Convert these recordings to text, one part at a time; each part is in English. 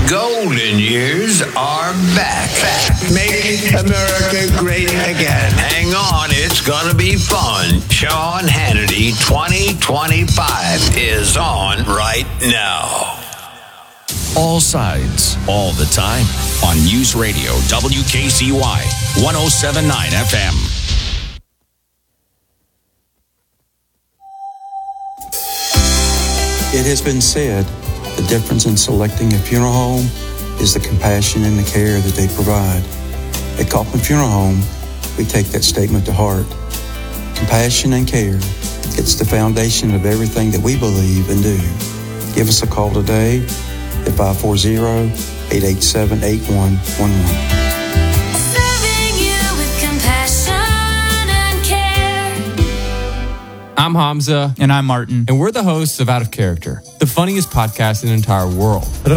golden years are back. Make America great again. Hang on, it's gonna be fun. Sean Hannity 2025 is on right now. All sides, all the time. On News Radio WKCY 107.9 FM. It has been said, the difference in selecting a funeral home is the compassion and the care that they provide. At Kaufman Funeral Home, we take that statement to heart. Compassion and care, it's the foundation of everything that we believe and do. Give us a call today at 540-887-8111. I'm Hamza. And I'm Martin. And we're the hosts of Out of Character, the funniest podcast in the entire world. The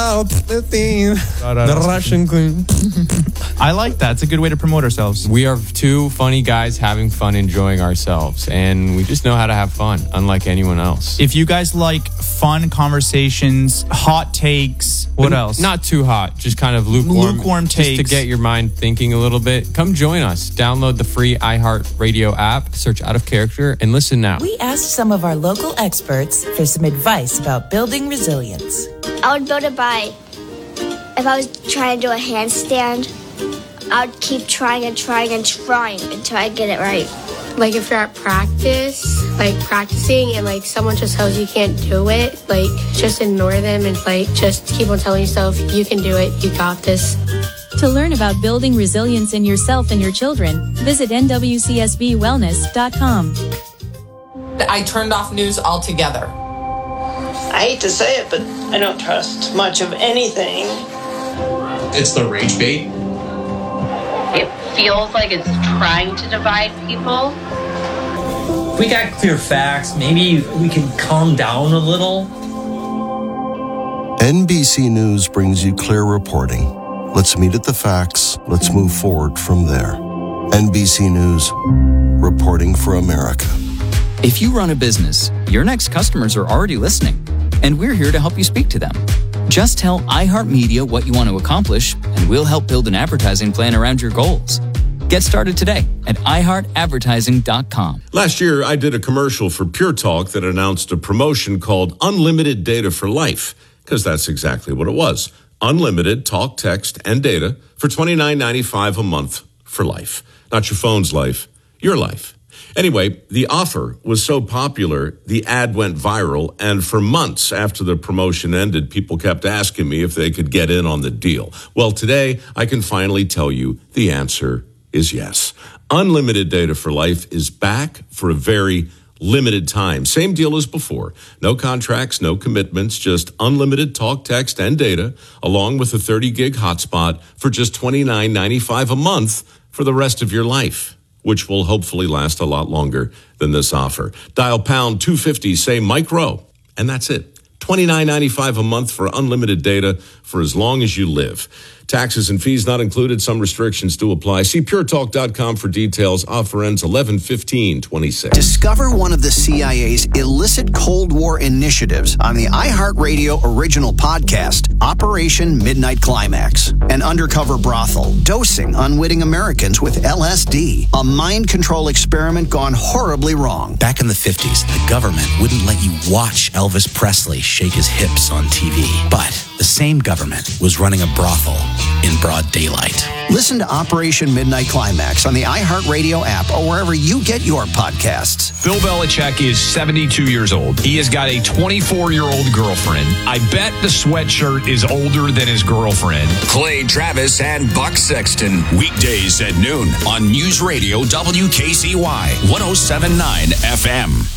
Russian queen. I like that. It's a good way to promote ourselves. We are two funny guys having fun, enjoying ourselves. And we just know how to have fun, unlike anyone else. If you guys like fun conversations, hot takes, what else? Not too hot, just kind of lukewarm takes. Just to get your mind thinking a little bit. Come join us. Download the free iHeartRadio app, search Out of Character, and listen now. We asked some of our local experts for some advice about building resilience. I would build it by, if I was trying to do a handstand, I would keep trying until I get it right. Like if you're at practice, like practicing and like someone just tells you can't do it, like just ignore them and like just keep on telling yourself you can do it, you got this. To learn about building resilience in yourself and your children, visit nwcsbwellness.com. I turned off news altogether. I hate to say it, but I don't trust much of anything. It's the rage bait. It feels like it's trying to divide people. If we got clear facts, maybe we can calm down a little. NBC News brings you clear reporting. Let's meet at the facts. Let's move forward from there. NBC News, reporting for America. If you run a business, your next customers are already listening, and we're here to help you speak to them. Just tell iHeartMedia what you want to accomplish, and we'll help build an advertising plan around your goals. Get started today at iHeartAdvertising.com. Last year, I did a commercial for Pure Talk that announced a promotion called Unlimited Data for Life, because that's exactly what it was. Unlimited talk, text, and data for $29.95 a month for life. Not your phone's life, your life. Anyway, the offer was so popular, the ad went viral, and for months after the promotion ended, people kept asking me if they could get in on the deal. Well, today, I can finally tell you the answer is yes. Unlimited Data for Life is back for a very limited time. Same deal as before. No contracts, no commitments, just unlimited talk, text, and data, along with a 30-gig hotspot for just $29.95 a month for the rest of your life, which will hopefully last a lot longer than this offer. Dial pound 250, say Mike Rowe, and that's it. $29.95 a month for unlimited data for as long as you live. Taxes and fees not included. Some restrictions do apply. See puretalk.com for details. Offer ends 11/15/26. Discover one of the CIA's illicit Cold War initiatives on the iHeartRadio original podcast, Operation Midnight Climax. An undercover brothel dosing unwitting Americans with LSD. A mind control experiment gone horribly wrong. Back in the 50s, the government wouldn't let you watch Elvis Presley shake his hips on TV. But the same government was running a brothel in broad daylight. Listen to Operation Midnight Climax on the iHeartRadio app or wherever you get your podcasts. Bill Belichick is 72 years old. He has got a 24-year-old girlfriend. I bet the sweatshirt is older than his girlfriend. Clay Travis and Buck Sexton. Weekdays at noon on News Radio WKCY 107.9 FM.